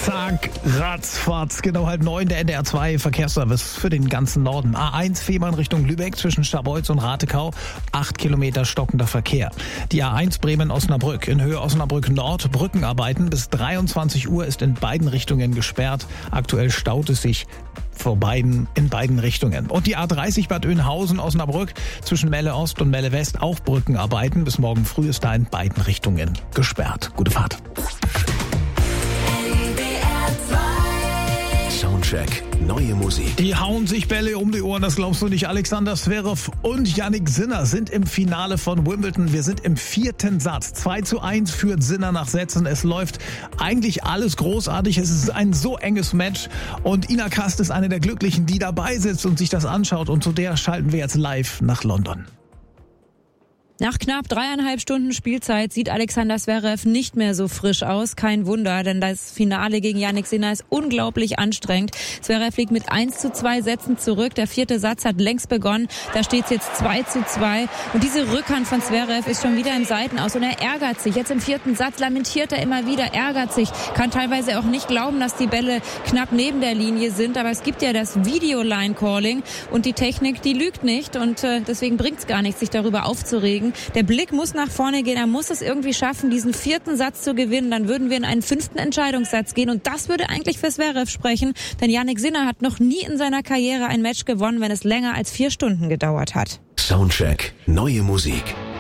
Zack, ratzfatz, genau 8:30 der NDR 2 Verkehrsservice für den ganzen Norden. A1 Fehmarn Richtung Lübeck zwischen Scharbeutz und Ratekau, 8 Kilometer stockender Verkehr. Die A1 Bremen-Osnabrück in Höhe Osnabrück Nord, Brückenarbeiten bis 23 Uhr ist in beiden Richtungen gesperrt. Aktuell staut es sich in beiden Richtungen. Und die A30 Bad Oeynhausen-Osnabrück zwischen Melle Ost und Melle West auch Brückenarbeiten. Bis morgen früh ist da in beiden Richtungen gesperrt. Gute Fahrt. Soundcheck, neue Musik. Die hauen sich Bälle um die Ohren, das glaubst du nicht. Alexander Zverev und Jannik Sinner sind im Finale von Wimbledon. Wir sind im 4. Satz. 2:1 führt Sinner nach Sätzen. Es läuft eigentlich alles großartig. Es ist ein so enges Match. Und Ina Kast ist eine der Glücklichen, die dabei sitzt und sich das anschaut. Und zu der schalten wir jetzt live nach London. Nach knapp 3,5 Stunden Spielzeit sieht Alexander Zverev nicht mehr so frisch aus. Kein Wunder, denn das Finale gegen Jannik Sinner ist unglaublich anstrengend. Zverev liegt mit 1:2 Sätzen zurück. Der 4. Satz hat längst begonnen. Da steht es jetzt 2:2. Und diese Rückhand von Zverev ist schon wieder im Seitenaus. Und er ärgert sich. Jetzt im 4. Satz lamentiert er immer wieder, ärgert sich. Kann teilweise auch nicht glauben, dass die Bälle knapp neben der Linie sind. Aber es gibt ja das Video-Line-Calling. Und die Technik, die lügt nicht. Und deswegen bringt es gar nichts, sich darüber aufzuregen. Der Blick muss nach vorne gehen. Er muss es irgendwie schaffen, diesen 4. Satz zu gewinnen. Dann würden wir in einen 5. Entscheidungssatz gehen. Und das würde eigentlich für Zverev sprechen. Denn Jannik Sinner hat noch nie in seiner Karriere ein Match gewonnen, wenn es länger als 4 Stunden gedauert hat. Soundcheck, neue Musik.